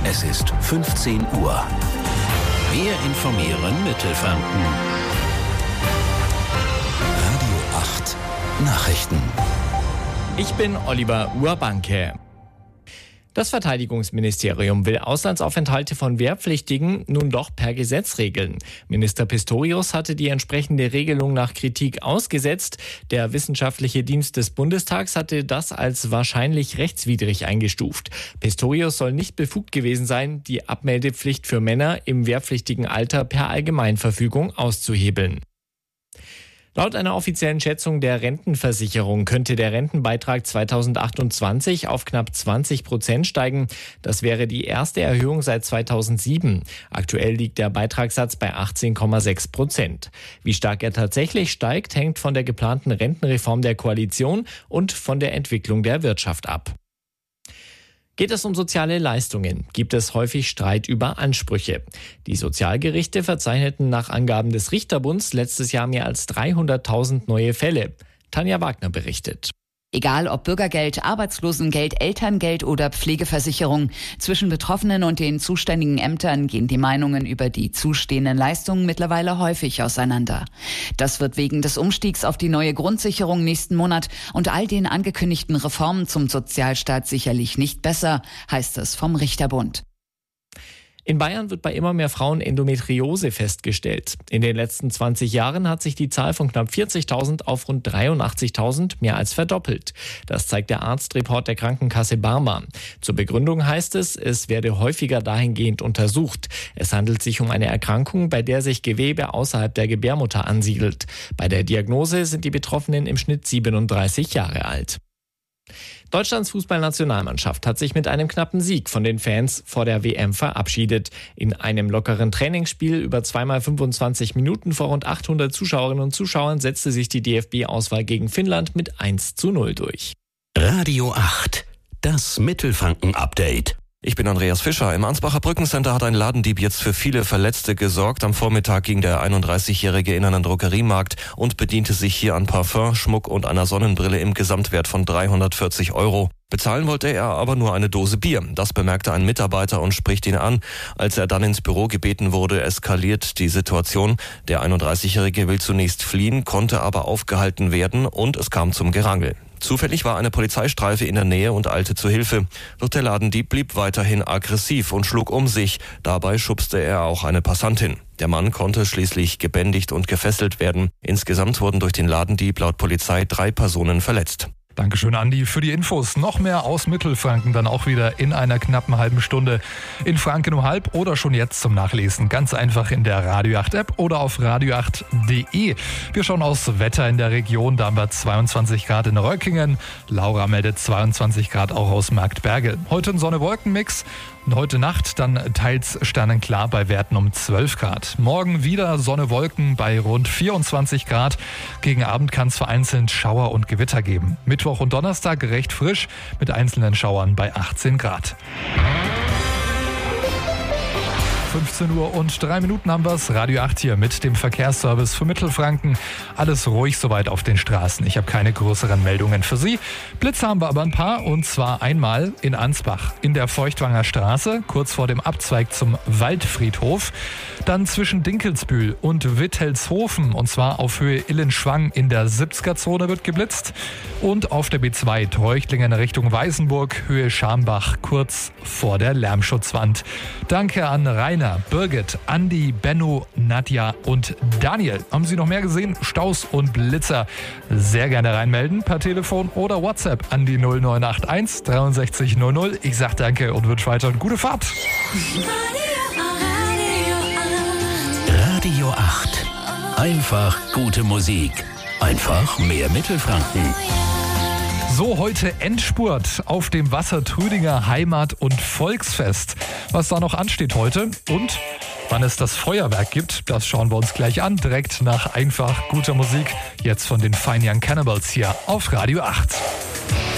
Es ist 15 Uhr. Wir informieren Mittelfranken. Radio 8 Nachrichten. Ich bin Oliver Urbanke. Das Verteidigungsministerium will Auslandsaufenthalte von Wehrpflichtigen nun doch per Gesetz regeln. Minister Pistorius hatte die entsprechende Regelung nach Kritik ausgesetzt. Der Wissenschaftliche Dienst des Bundestags hatte das als wahrscheinlich rechtswidrig eingestuft. Pistorius soll nicht befugt gewesen sein, die Abmeldepflicht für Männer im wehrpflichtigen Alter per Allgemeinverfügung auszuhebeln. Laut einer offiziellen Schätzung der Rentenversicherung könnte der Rentenbeitrag 2028 auf knapp 20% steigen. Das wäre die erste Erhöhung seit 2007. Aktuell liegt der Beitragssatz bei 18,6%. Wie stark er tatsächlich steigt, hängt von der geplanten Rentenreform der Koalition und von der Entwicklung der Wirtschaft ab. Geht es um soziale Leistungen, gibt es häufig Streit über Ansprüche. Die Sozialgerichte verzeichneten nach Angaben des Richterbunds letztes Jahr mehr als 300.000 neue Fälle. Tanja Wagner berichtet. Egal ob Bürgergeld, Arbeitslosengeld, Elterngeld oder Pflegeversicherung, zwischen Betroffenen und den zuständigen Ämtern gehen die Meinungen über die zustehenden Leistungen mittlerweile häufig auseinander. Das wird wegen des Umstiegs auf die neue Grundsicherung nächsten Monat und all den angekündigten Reformen zum Sozialstaat sicherlich nicht besser, heißt es vom Richterbund. In Bayern wird bei immer mehr Frauen Endometriose festgestellt. In den letzten 20 Jahren hat sich die Zahl von knapp 40.000 auf rund 83.000 mehr als verdoppelt. Das zeigt der Arztreport der Krankenkasse Barmer. Zur Begründung heißt es werde häufiger dahingehend untersucht. Es handelt sich um eine Erkrankung, bei der sich Gewebe außerhalb der Gebärmutter ansiedelt. Bei der Diagnose sind die Betroffenen im Schnitt 37 Jahre alt. Deutschlands Fußballnationalmannschaft hat sich mit einem knappen Sieg von den Fans vor der WM verabschiedet. In einem lockeren Trainingsspiel über 2x25 Minuten vor rund 800 Zuschauerinnen und Zuschauern setzte sich die DFB-Auswahl gegen Finnland mit 1:0 durch. Radio 8, das Mittelfranken-Update. Ich bin Andreas Fischer. Im Ansbacher Brückencenter hat ein Ladendieb jetzt für viele Verletzte gesorgt. Am Vormittag ging der 31-Jährige in einen Drogeriemarkt und bediente sich hier an Parfum, Schmuck und einer Sonnenbrille im Gesamtwert von 340 €. Bezahlen wollte er aber nur eine Dose Bier. Das bemerkte ein Mitarbeiter und spricht ihn an. Als er dann ins Büro gebeten wurde, eskaliert die Situation. Der 31-Jährige will zunächst fliehen, konnte aber aufgehalten werden und es kam zum Gerangel. Zufällig war eine Polizeistreife in der Nähe und eilte zu Hilfe. Doch der Ladendieb blieb weiterhin aggressiv und schlug um sich. Dabei schubste er auch eine Passantin. Der Mann konnte schließlich gebändigt und gefesselt werden. Insgesamt wurden durch den Ladendieb laut Polizei 3 Personen verletzt. Dankeschön, Andi, für die Infos. Noch mehr aus Mittelfranken dann auch wieder in einer knappen halben Stunde. In Franken um halb oder schon jetzt zum Nachlesen. Ganz einfach in der Radio 8 App oder auf radio8.de. Wir schauen aufs Wetter in der Region. Da haben wir 22 Grad in Röckingen. Laura meldet 22 Grad auch aus Marktberge. Heute ein Sonne-Wolken-Mix. Und heute Nacht dann teils sternenklar bei Werten um 12 Grad. Morgen wieder Sonne, Wolken bei rund 24 Grad. Gegen Abend kann es vereinzelt Schauer und Gewitter geben. Mittwoch und Donnerstag recht frisch mit einzelnen Schauern bei 18 Grad. 15 Uhr und 3 Minuten haben wir es. Radio 8 hier mit dem Verkehrsservice für Mittelfranken. Alles ruhig soweit auf den Straßen. Ich habe keine größeren Meldungen für Sie. Blitze haben wir aber ein paar, und zwar einmal in Ansbach in der Feuchtwanger Straße, kurz vor dem Abzweig zum Waldfriedhof. Dann zwischen Dinkelsbühl und Wittelshofen, und zwar auf Höhe Illenschwang in der 70er-Zone wird geblitzt. Und auf der B2 Treuchtlingen Richtung Weißenburg, Höhe Schambach, kurz vor der Lärmschutzwand. Danke an Rainer, Birgit, Andi, Benno, Nadja und Daniel. Haben Sie noch mehr gesehen? Staus und Blitzer sehr gerne reinmelden per Telefon oder WhatsApp an die 0981 63 00. Ich sag danke und wünsche weiter eine gute Fahrt. Radio 8. Einfach gute Musik. Einfach mehr Mittelfranken. So, heute Endspurt auf dem Wassertrüdinger Heimat- und Volksfest. Was da noch ansteht heute und wann es das Feuerwerk gibt, das schauen wir uns gleich an. Direkt nach einfach guter Musik. Jetzt von den Fine Young Cannibals hier auf Radio 8.